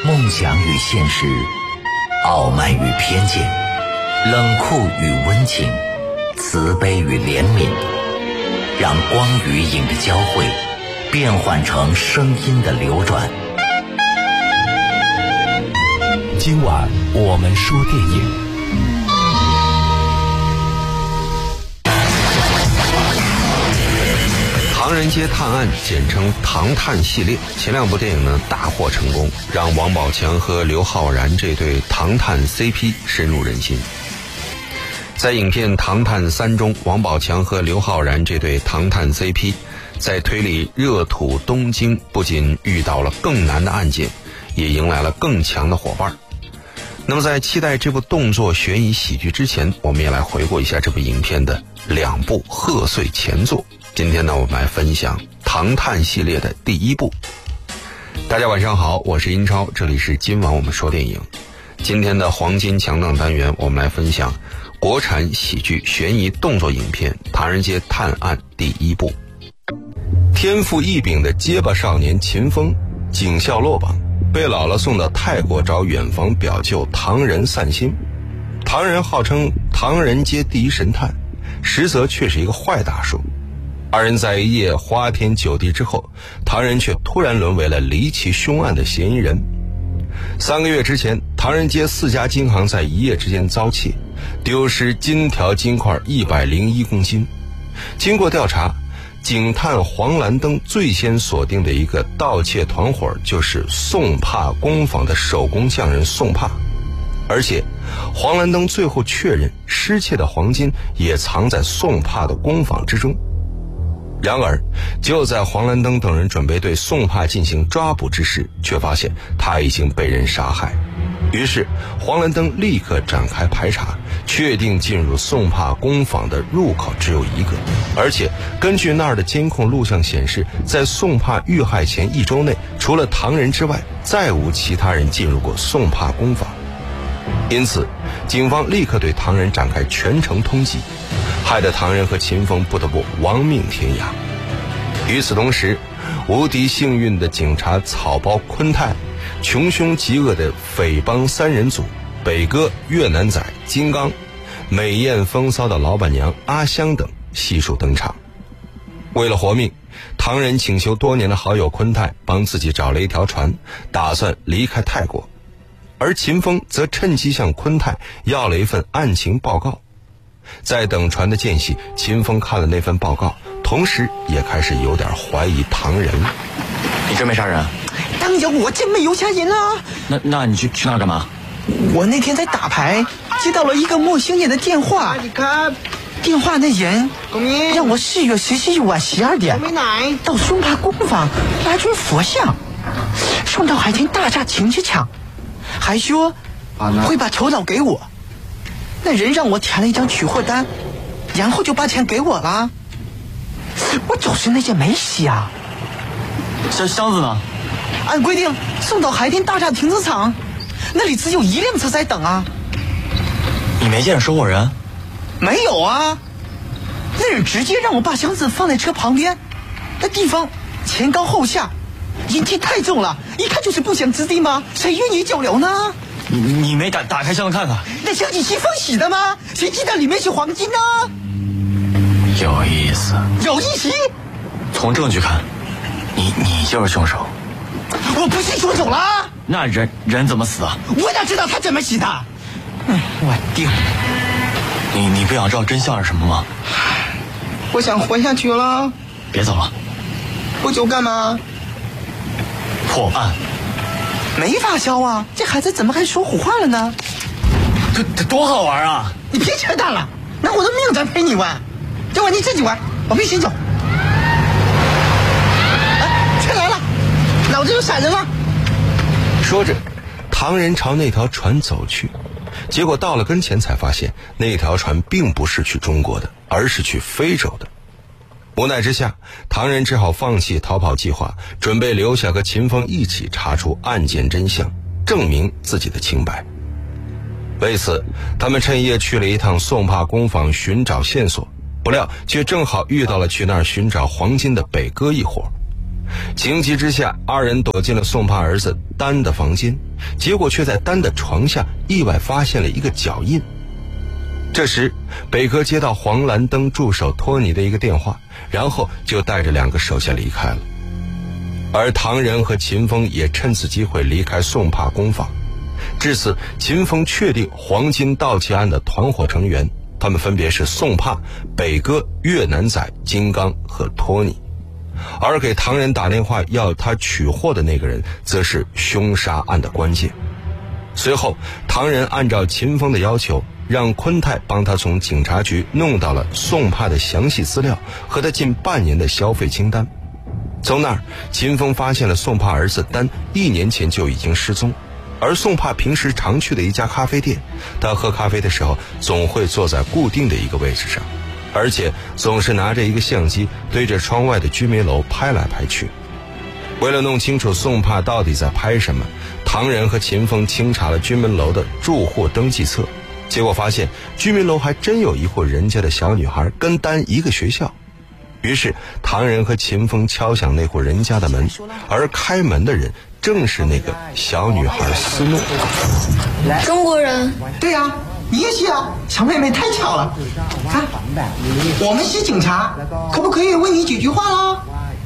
梦想与现实，傲慢与偏见，冷酷与温情，慈悲与怜悯，让光与影的交汇变换成声音的流转。 今晚我们说电影。 唐人街探案简称唐探系列，前两部电影呢大获成功，让王宝强和刘昊然这对唐探 CP 深入人心。在影片《唐探3》中，王宝强和刘昊然这对唐探 CP 在推理热土东京不仅遇到了更难的案件，也迎来了更强的伙伴。那么在期待这部动作悬疑喜剧之前，我们也来回顾一下这部影片的两部贺岁前作。今天呢，我们来分享唐探系列的第一部。大家晚上好，我是英超，这里是今晚我们说电影。今天的黄金强档单元，我们来分享国产喜剧悬疑动作影片《唐人街探案》第一部。天赋异禀的结巴少年秦风警校落榜，被姥姥送到泰国找远房表舅唐人散心。唐人号称唐人街第一神探，实则却是一个坏大叔。二人在一夜花天酒地之后，唐人却突然沦为了离奇凶案的嫌疑人。3个月之前，唐人街4家金行在一夜之间遭窃，丢失金条金块101公斤。经过调查，警探黄兰登最先锁定的一个盗窃团伙就是宋帕工坊的手工匠人宋帕，而且黄兰登最后确认失窃的黄金也藏在宋帕的工坊之中。然而就在黄兰登等人准备对宋帕进行抓捕之时，却发现他已经被人杀害。于是黄兰登立刻展开排查，确定进入宋帕工坊的入口只有一个，而且根据那儿的监控录像显示，在宋帕遇害前1周内，除了唐人之外，再无其他人进入过宋帕工坊。因此警方立刻对唐人展开全城通缉，害得唐人和秦风不得不亡命天涯。与此同时，无敌幸运的警察草包昆泰，穷凶极恶的匪帮3人组北哥、越南仔、金刚，美艳风骚的老板娘阿香等悉数登场。为了活命，唐人请求多年的好友昆泰帮自己找了一条船，打算离开泰国。而秦风则趁机向昆泰要了一份案情报告。在等船的间隙，秦风看了那份报告，同时也开始有点怀疑唐人。 你真没杀人？ 当然我真没有杀人啊。 那你去那干嘛？ 我那天在打牌，接到了一个陌生人的电话。电话那人让我4月14日晚12点到松帕工坊拿尊佛像，送到海天大厦停车场，还说会把头脑给我。那人让我填了一张取货单，然后就把钱给我了。我就是那件没洗啊。 箱子呢？ 按规定送到海天大厦停车场，那里只有1辆车在等啊。 你没见收货人？ 没有啊，那人直接让我把箱子放在车旁边，那地方前高后下，阴气太重了，一看就是不祥之地吗？谁愿意久留呢？ 你没打开箱子看看？ 那箱子是封洗的吗？谁知道里面是黄金呢？ 有意思。 有意思？ 从证据看，你就是凶手。 我不是凶手了。 那人怎么死啊？ 我哪知道他怎么死的？我定。 你不想知道真相是什么吗？ 我想活下去了。 别走了。 不走干嘛？ 破案。 没法消啊，这孩子怎么还说胡话了呢？ 这多好玩啊！ 你别扯淡了，拿我的命在陪你玩。这玩你自己玩，我们先走。车来了，脑子又闪人了。 说着，唐人朝那条船走去，结果到了跟前才发现，那条船并不是去中国的，而是去非洲的。无奈之下，唐人只好放弃逃跑计划，准备留下和秦风一起查出案件真相，证明自己的清白。为此，他们趁夜去了一趟宋帕工坊寻找线索，不料却正好遇到了去那儿寻找黄金的北哥一伙。 情急之下，二人躲进了宋帕儿子丹的房间，结果却在丹的床下意外发现了一个脚印。这时北哥接到黄蓝灯助手托尼的一个电话，然后就带着2个手下离开了。而唐仁和秦风也趁此机会离开宋帕工坊。至此，秦风确定黄金盗窃案的团伙成员，他们分别是宋帕、北哥、越南仔、金刚和托尼。而给唐仁打电话要他取货的那个人，则是凶杀案的关键。随后，唐仁按照秦风的要求，让昆泰帮他从警察局弄到了宋帕的详细资料和他近半年的消费清单。从那儿，秦风发现了宋帕儿子丹1年前就已经失踪，而宋帕平时常去的一家咖啡店，他喝咖啡的时候总会坐在固定的一个位置上，而且总是拿着一个相机对着窗外的居民楼拍来拍去。为了弄清楚宋帕到底在拍什么，唐仁和秦风清查了居民楼的住户登记册，结果发现居民楼还真有一户人家的小女孩跟丹一个学校。于是唐仁和秦风敲响那户人家的门，而开门的人正是那个小女孩斯诺。 中国人？ 对呀，你也是啊，小妹妹太巧了。啊，我们是警察，可不可以问你几句话啦？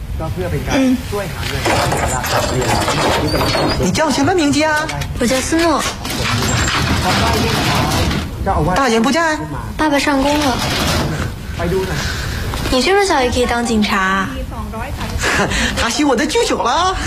你叫什么名字啊？ 我叫斯诺。 大人不在？ 爸爸上工了。你这么小也可以当警察？ 他是我的助手了。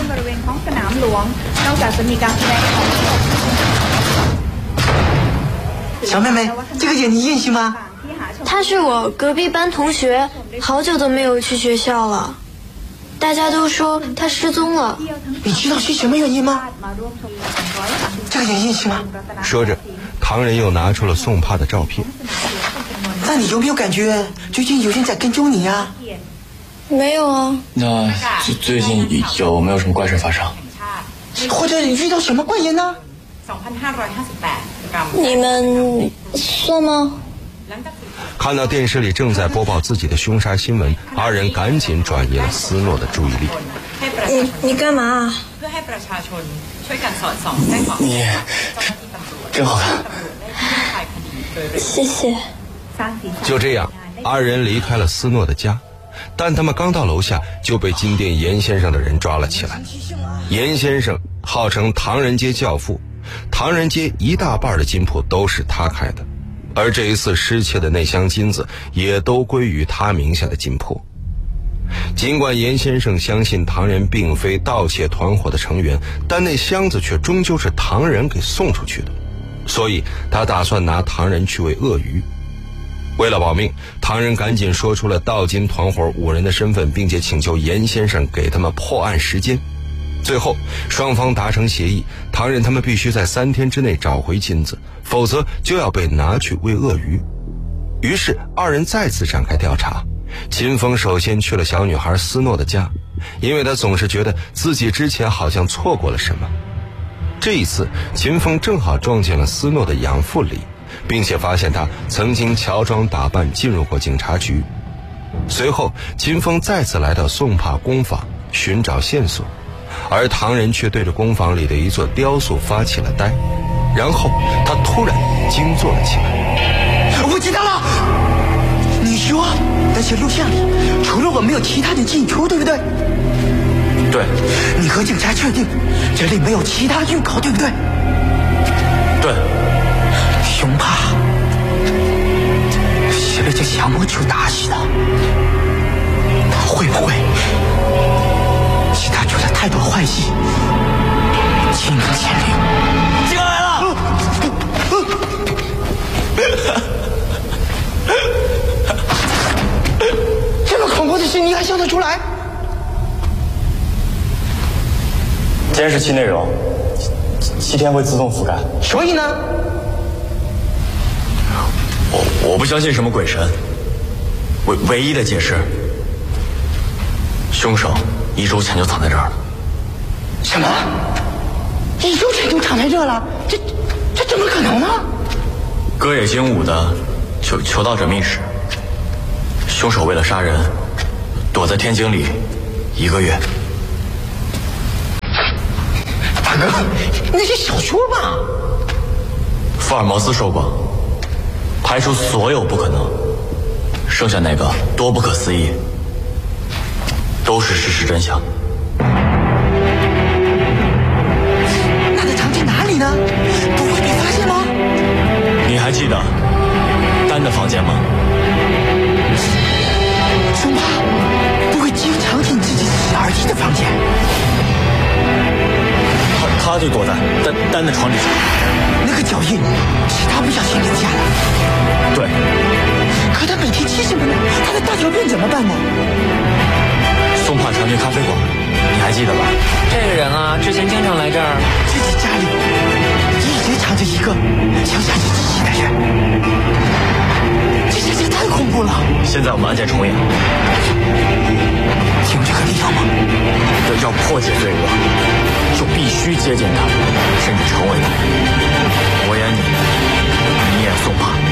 小妹妹，这个人你认识吗？ 他是我隔壁班同学，好久都没有去学校了。大家都说他失踪了。 你知道是什么原因吗？这个人认识吗？ 说着，唐仁又拿出了宋帕的照片。 那你有没有感觉最近有人在跟踪你呀？ 没有啊。 那最近有没有什么怪事发生？ 或者遇到什么怪人呢？ 你们说吗？ 看到电视里正在播报自己的凶杀新闻，二人赶紧转移了斯诺的注意力。 你干嘛？ 你真好看。 谢谢。 就这样，二人离开了斯诺的家，但他们刚到楼下就被金店严先生的人抓了起来。严先生号称唐人街教父，唐人街一大半的金铺都是他开的，而这一次失窃的那箱金子也都归于他名下的金铺。尽管严先生相信唐人并非盗窃团伙的成员，但那箱子却终究是唐人给送出去的，所以他打算拿唐人去喂鳄鱼。为了保命，唐人赶紧说出了盗金团伙5人的身份，并且请求严先生给他们破案时间。最后双方达成协议，唐人他们必须在3天之内找回金子，否则就要被拿去喂鳄鱼。于是二人再次展开调查。秦风首先去了小女孩斯诺的家，因为他总是觉得自己之前好像错过了什么。这一次秦风正好撞见了斯诺的养父李，并且发现他曾经乔装打扮进入过警察局。随后秦风再次来到宋帕工坊寻找线索，而唐人却对着工坊里的一座雕塑发起了呆，然后他突然惊坐了起来。 我知道了，你说那些录像里除了我没有其他人进出，对不对？ 对。 你和警察确定这里没有其他入口，对不对？ 对。 凶怕是被这小魔球打死的，会不会是他做了太多坏事，心不前灵？ 警官来了！ 这么恐怖的事你还笑得出来？ 监视器内容7天会自动覆盖。 所以呢？ 我不相信什么鬼神，唯一的解释，凶手1周前就藏在这儿了。 什么？1周前就藏在这了？这怎么可能呢？ 歌野精武的求道者秘史，凶手为了杀人，躲在天井里 1个月。 大哥，那是小说吧？ 福尔摩斯说过，排除所有不可能，剩下那个多不可思议，都是事实真相。 那他藏在哪里呢？不会被发现吗？ 你还记得丹的房间吗？ 松帕不会经常进自己12弟的房间。 他就躲在丹的床底下。 那个脚印是他不小心留下的。 对。 可他每天吃什么呢？他的大小便怎么办呢？ 松帕常去咖啡馆，你还记得吧？ 这个人啊，之前经常来这儿。 自己家里一直藏着一个想杀死自己的人，这事情太恐怖了。 现在我们案件重演， 有这个必要吗？ 要破解罪恶，就必须接近他，甚至成为他。我演你演松帕。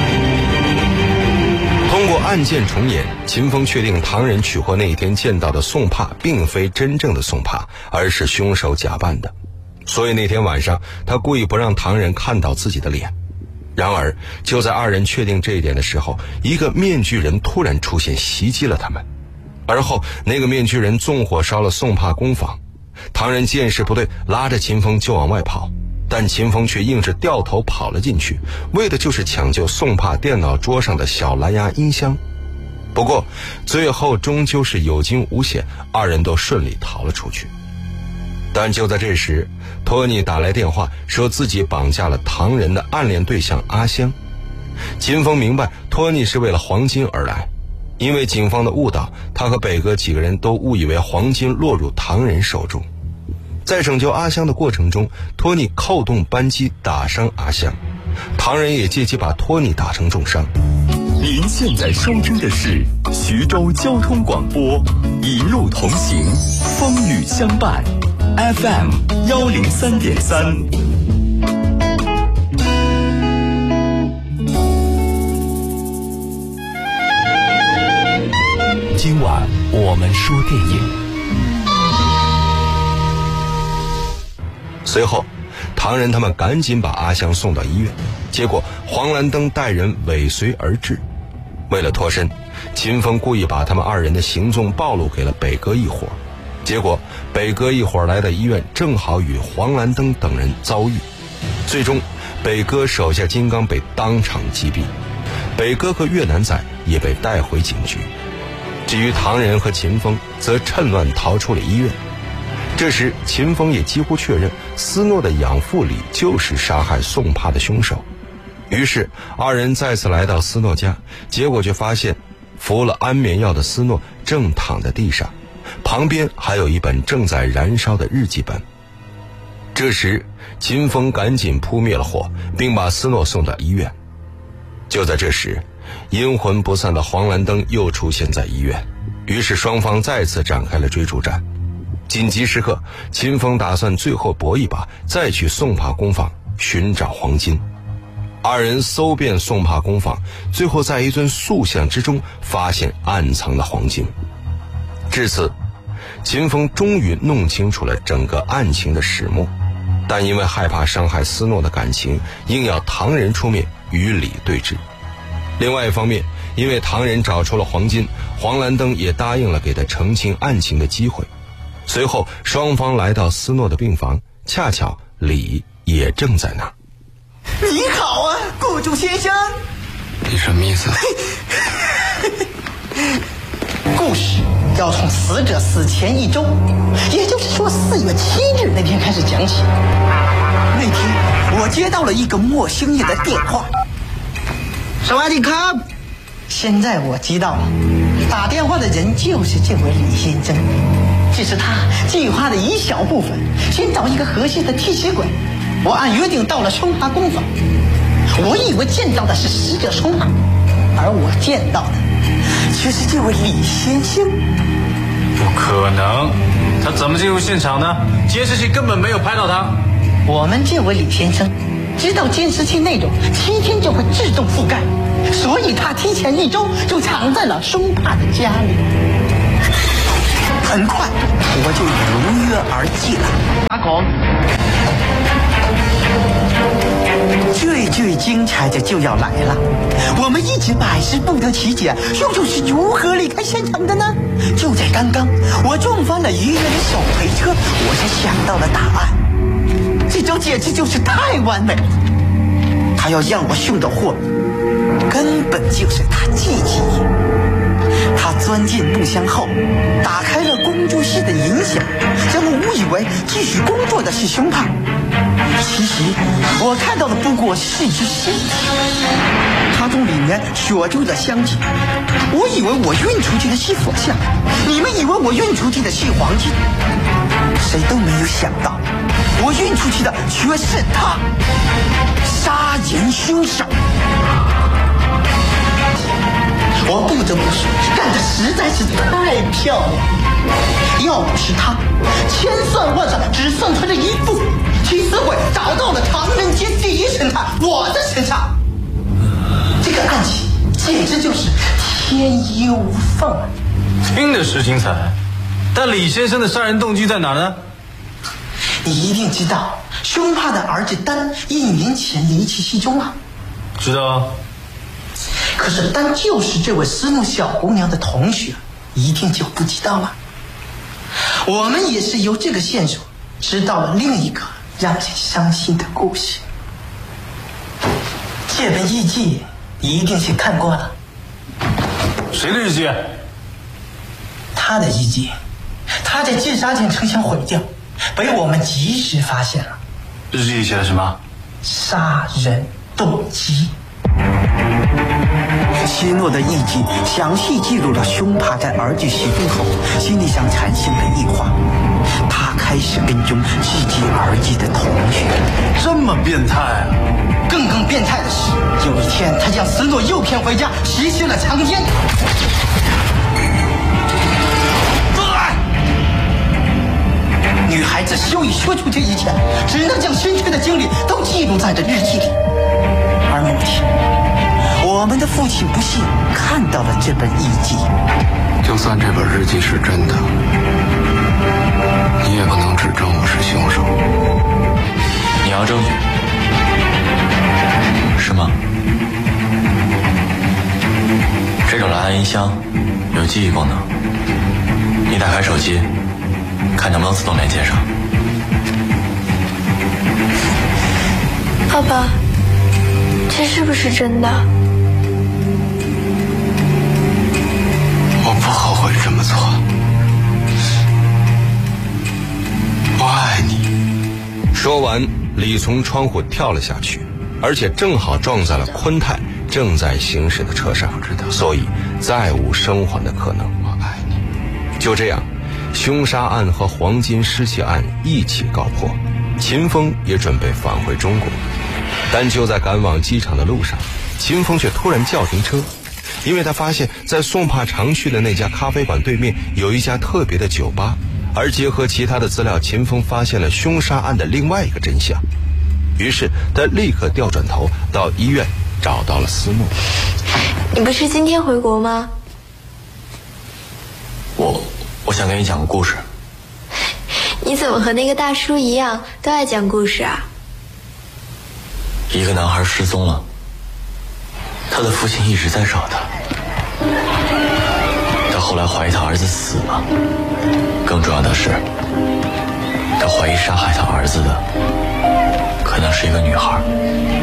通过案件重演，秦风确定唐人取货那一天见到的宋帕并非真正的宋帕，而是凶手假扮的。所以那天晚上他故意不让唐人看到自己的脸。然而就在二人确定这一点的时候，一个面具人突然出现，袭击了他们。而后那个面具人纵火烧了宋帕工坊。唐人见势不对，拉着秦风就往外跑，但秦风却硬是掉头跑了进去，为的就是抢救宋帕电脑桌上的小蓝牙音箱。不过最后终究是有惊无险，二人都顺利逃了出去。但就在这时，托尼打来电话，说自己绑架了唐人的暗恋对象阿香。秦风明白托尼是为了黄金而来，因为警方的误导，他和北哥几个人都误以为黄金落入唐人手中。在拯救阿香的过程中，托尼扣动扳机打伤阿香，唐人也借机把托尼打成重伤。 您现在收听的是徐州交通广播，一路同行，风雨相伴， FM 103.3。 今晚我们说电影。 随后唐人他们赶紧把阿香送到医院，结果黄兰登带人尾随而至。为了脱身，秦风故意把他们二人的行踪暴露给了北哥一伙，结果北哥一伙来到医院，正好与黄兰登等人遭遇。最终北哥手下金刚被当场击毙，北哥和越南仔也被带回警局。至于唐人和秦风则趁乱逃出了医院。这时秦风也几乎确认斯诺的养父李就是杀害宋帕的凶手，于是二人再次来到斯诺家，结果却发现服了安眠药的斯诺正躺在地上，旁边还有一本正在燃烧的日记本。这时秦风赶紧扑灭了火，并把斯诺送到医院。就在这时，阴魂不散的黄兰登又出现在医院，于是双方再次展开了追逐战。紧急时刻，秦风打算最后搏一把，再去宋帕工坊寻找黄金。二人搜遍宋帕工坊，最后在一尊塑像之中发现暗藏的黄金。至此，秦风终于弄清楚了整个案情的始末，但因为害怕伤害斯诺的感情，硬要唐人出面与李对峙。另外一方面，因为唐人找出了黄金，黄兰登也答应了给他澄清案情的机会。随后双方来到斯诺的病房，恰巧李也正在那儿。 你好啊，雇主先生。 你什么意思？ 故事要从死者死前1周，也就是说4月7日那天开始讲起。那天我接到了一个莫星爷的电话。萨瓦迪卡。现在我知道了，打电话的人就是这位李先生，只是他计划的一小部分，先找一个合适的替死鬼。我按约定到了松帕工坊，我以为见到的是死者松帕，而我见到的却是这位李先生。 不可能，他怎么进入现场呢？监视器根本没有拍到他。 我们这位李先生知道监视器内容7天就会自动覆盖，所以他提前1周就藏在了松帕的家里。 很快我就如约而至了。阿公，最精彩的就要来了，我们一直百思不得其解，凶手是如何离开现场的呢？就在刚刚，我撞翻了医院的手推车，我才想到了答案。这招简直就是太完美了，他要让我送的货根本就是他自己。他钻进木箱后，打开了工作室的音响，让我误以为继续工作的是凶怕。其实我看到的不过是一具尸体，他从里面锁住了箱体。我以为我运出去的是佛像，你们以为我运出去的是黄金，谁都没有想到，我运出去的却是他，杀人凶手。我不得不说，干得实在是太漂亮。要不是他，千算万算只算出了一步，替死鬼找到了唐人街第一神探我的身上。这个案情简直就是天衣无缝啊！ 听着是精彩，但李先生的杀人动机在哪呢？ 你一定知道，凶怕的儿子丹1年前离奇失踪了。 知道。 可是丹就是这位思慕小姑娘的同学，一定就不知道了。我们也是由这个线索知道了另一个让人伤心的故事。这本日记一定是看过了。 谁的日记？ 他的日记，他在自杀前曾想毁掉，被我们及时发现了。 日记里写了什么？ 杀人动机。希诺的日记详细记录了凶怕在儿子失踪后心理上产生的异化，他开始跟踪自己儿子的同学。 这么变态啊！ 更变态的是，有一天他将斯诺诱骗回家，实施了强奸。女孩子羞于说出这一切，只能将深切的经历都记录在这日记里。而某天，我们的父亲不幸看到了这本日记。 就算这本日记是真的，你也不能指证我是凶手。 你要证据是吗？这种蓝牙音箱有记忆功能，你打开手机看能不能自动连接上。 爸爸，这是不是真的？ 我不后悔这么做，我爱你。 说完，李从窗户跳了下去，而且正好撞在了昆泰正在行驶的车上，所以再无生还的可能。 我爱你。 就这样，凶杀案和黄金失窃案一起告破，秦风也准备返回中国。但就在赶往机场的路上，秦风却突然叫停车，因为他发现在宋帕常去的那家咖啡馆对面有一家特别的酒吧，而结合其他的资料，秦风发现了凶杀案的另外一个真相。于是他立刻调转头到医院找到了思慕。 你不是今天回国吗？ 我想跟你讲个故事。 你怎么和那个大叔一样都爱讲故事啊？ 一个男孩失踪了，他的父亲一直在找他，他后来怀疑他儿子死了，更重要的是，他怀疑杀害他儿子的可能是一个女孩。